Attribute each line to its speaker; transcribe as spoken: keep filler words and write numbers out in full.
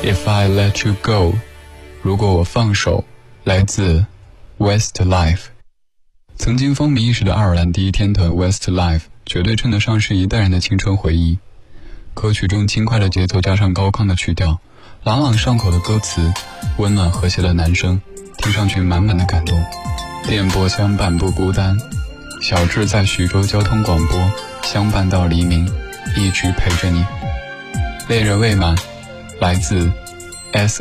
Speaker 1: If I Let You Go， 如果我放手，来自 Westlife。 曾经风靡一时的爱尔兰第一天团 Westlife 绝对称得上是一代人的青春回忆。歌曲中轻快的节奏加上高亢的曲调，朗朗上口的歌词，温暖和谐的男声，听上去满满的感动。电波相伴不孤单，小智在徐州交通广播，相伴到黎明，一直陪着你。恋人未满，来自 S